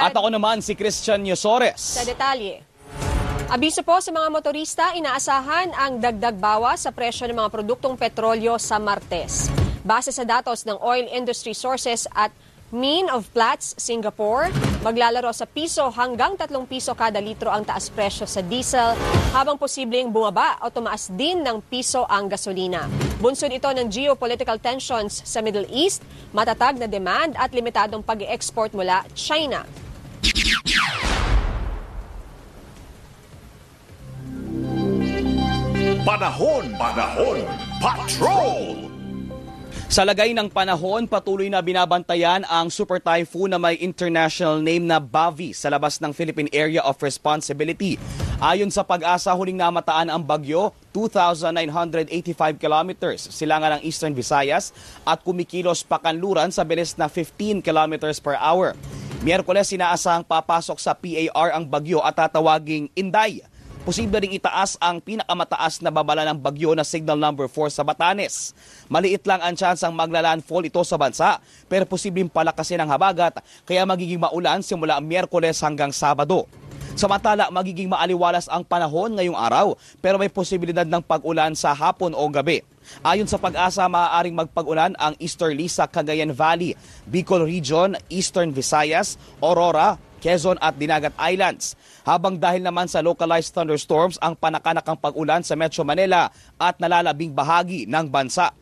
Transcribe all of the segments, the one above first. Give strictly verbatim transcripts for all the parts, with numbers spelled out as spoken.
At ako naman si Christian Yosores. Sa detalye. Abiso po sa mga motorista, inaasahan ang dagdag bawas sa presyo ng mga produktong petrolyo sa Martes. Base sa datos ng Oil Industry Sources at Mean of Platts, Singapore, maglalaro sa piso hanggang tatlong piso kada litro ang taas presyo sa diesel, habang posibleng bumaba o tumaas din ng piso ang gasolina. Bunsod ito ng geopolitical tensions sa Middle East, matatag na demand at limitadong pag-export mula China. Panahon, panahon, patrol! Sa lagay ng panahon, patuloy na binabantayan ang super typhoon na may international name na Bavi sa labas ng Philippine Area of Responsibility. Ayon sa Pag-asa, huling namataan ang bagyo, two thousand nine hundred eighty-five kilometers silangan ng Eastern Visayas at kumikilos pakanluran sa bilis na fifteen kilometers per hour. Miyerkules, inaasahang papasok sa P A R ang bagyo at tatawaging Inday. Posible ring itaas ang pinakamataas na babala ng bagyo na signal number four sa Batanes. Maliit lang ang tsansang maglalandfall ito sa bansa, pero posibleng palakasin ang habagat, kaya magiging maulan simula Miyerkules hanggang Sabado. Samantala, magiging maaliwalas ang panahon ngayong araw, pero may posibilidad ng pag-ulan sa hapon o gabi. Ayon sa Pag-asa, maaaring magpag-ulan ang easterly sa Cagayan Valley, Bicol Region, Eastern Visayas, Aurora, Quezon at Dinagat Islands. Habang dahil naman sa localized thunderstorms ang panakanakang pag-ulan sa Metro Manila at nalalabing bahagi ng bansa.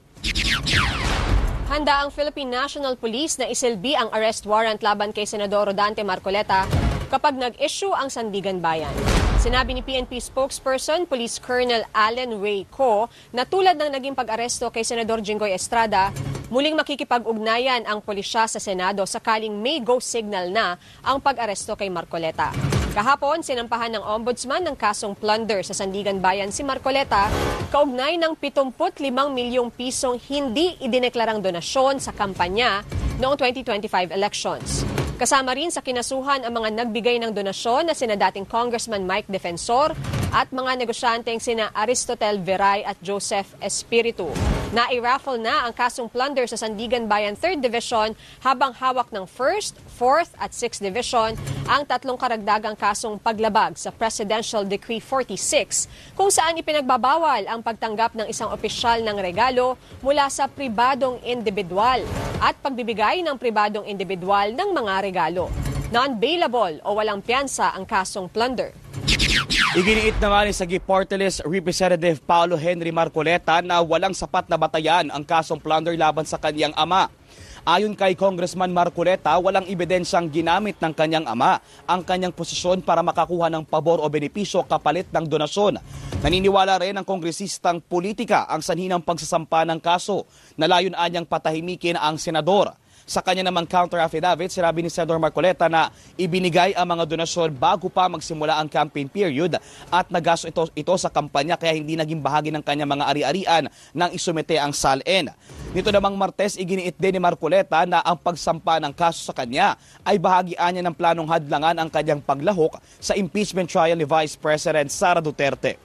Handa ang Philippine National Police na isilbi ang arrest warrant laban kay Senador Rodante Marcoleta kapag nag-issue ang Sandigan Bayan. Sinabi ni P N P spokesperson Police Colonel Allen Ray Co na tulad ng naging pag-aresto kay Senador Jinggoy Estrada, muling makikipag-ugnayan ang pulisya sa Senado sakaling may go signal na ang pag-aresto kay Marcoleta. Kahapon, sinampahan ng Ombudsman ng kasong plunder sa Sandigan Bayan si Marcoleta kaugnay ng pitungput limang milyong pisong hindi idineklarang donasyon sa kampanya noong twenty twenty-five elections. Kasama rin sa kinasuhan ang mga nagbigay ng donasyon na sina dating Congressman Mike Defensor at mga negosyanteng sina Aristotel Veray at Joseph Espiritu. Nai-raffle na ang kasong plunder sa Sandigan Bayan third Division habang hawak ng first, fourth at sixth Division ang tatlong karagdagang kasong paglabag sa Presidential Decree forty-six kung saan ipinagbabawal ang pagtanggap ng isang opisyal ng regalo mula sa pribadong individual at pagbibigay ng pribadong individual ng mga regalo. Non-bailable o walang piyansa ang kasong plunder. Iginiit naman ni Sagip Party List Representative Paulo Henry Marcoleta na walang sapat na batayan ang kasong plunder laban sa kanyang ama. Ayon kay Congressman Marcoleta, walang ebidensyang ginamit ng kanyang ama ang kanyang posisyon para makakuha ng pabor o benepisyo kapalit ng donasyon. Naniniwala rin ang kongresistang politika ang sanhi ng pagsasampa ng kaso na layon anyang patahimikin ang senador. Sa kanya namang counter-affidavit, sinabi ni Senador Marcoleta na ibinigay ang mga donasyon bago pa magsimula ang campaign period at nagasto ito, ito sa kampanya kaya hindi naging bahagi ng kanyang mga ari-arian nang isumite ang S A L N. Nito namang Martes, iginiit din ni Marcoleta na ang pagsampa ng kaso sa kanya ay bahagian niya ng planong hadlangan ang kanyang paglahok sa impeachment trial ni Vice President Sara Duterte.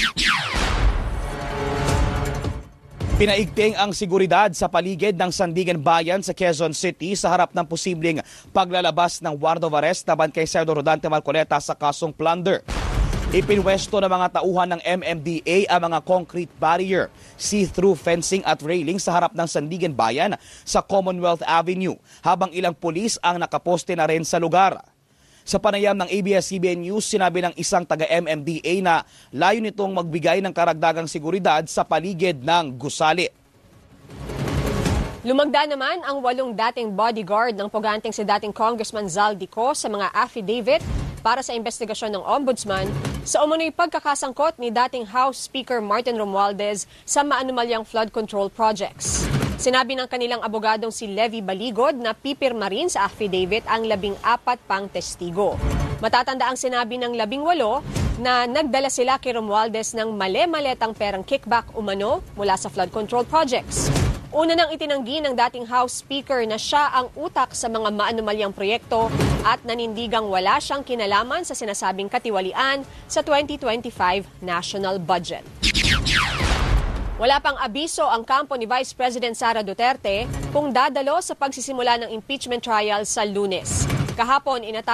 Pinaigting ang seguridad sa paligid ng Sandigan Bayan sa Quezon City sa harap ng posibleng paglalabas ng warrant of arrest laban kay Senador Rodante Marcoleta sa kasong plunder. Ipinwesto ng mga tauhan ng M M D A ang mga concrete barrier, see-through fencing at railing sa harap ng Sandigan Bayan sa Commonwealth Avenue, habang ilang pulis ang nakaposte na rin sa lugar. Sa panayam ng A B S C B N News, sinabi ng isang taga-M M D A na layo nitong magbigay ng karagdagang seguridad sa paligid ng gusali. Lumagda naman ang walong dating bodyguard ng puganteng si dating Congressman Zaldico sa mga affidavit para sa investigasyon ng Ombudsman sa umunoy pagkakasangkot ni dating House Speaker Martin Romualdez sa maanumalyang flood control projects. Sinabi ng kanilang abogadong si Levy Baligod na pipirma rin sa affidavit ang labing apat pang testigo. Matatanda ang sinabi ng labing walo na nagdala sila kay Romualdez ng male-maletang perang kickback umano mula sa flood control projects. Una nang itinanggi ng dating House Speaker na siya ang utak sa mga maanumalyang proyekto at nanindigang wala siyang kinalaman sa sinasabing katiwalian sa twenty twenty-five national budget. Wala pang abiso ang kampo ni Vice President Sara Duterte kung dadalo sa pagsisimula ng impeachment trial sa Lunes. Kahapon, inatake